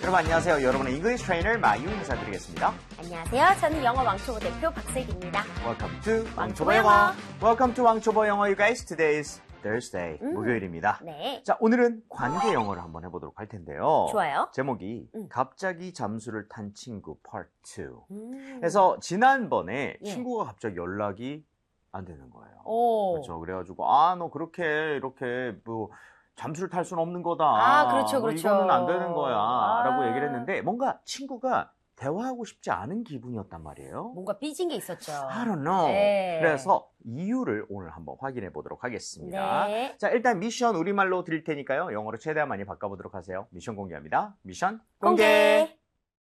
여러분 안녕하세요. 여러분의 English Trainer 마유 인사드리겠습니다. 안녕하세요. 저는 영어 왕초보 대표 박슬기입니다. Welcome to 왕초보 왕초보 영어. 영어. Welcome to 왕초보 영어, you guys. Today is Thursday, 목요일입니다. 네. 자, 오늘은 관계 영어를 한번 해보도록 할 텐데요. 좋아요. 제목이 갑자기 잠수를 탄 친구 Part 2. 음. 그래서 지난번에 예. 친구가 갑자기 연락이 안 되는 거예요. 오. 그렇죠. 그래가지고 너 그렇게 이렇게 뭐 잠수를 탈 수는 없는 거다. 그렇죠, 그렇죠. 이거는 안 되는 거야. 라고 아. 얘기를 했는데 뭔가 친구가 대화하고 싶지 않은 기분이었단 말이에요. 뭔가 삐진 게 있었죠. I don't know. 네. 그래서 이유를 오늘 한번 확인해 보도록 하겠습니다. 네. 자, 일단 미션 우리말로 드릴 테니까요. 영어로 최대한 많이 바꿔보도록 하세요. 미션 공개합니다. 미션 공개.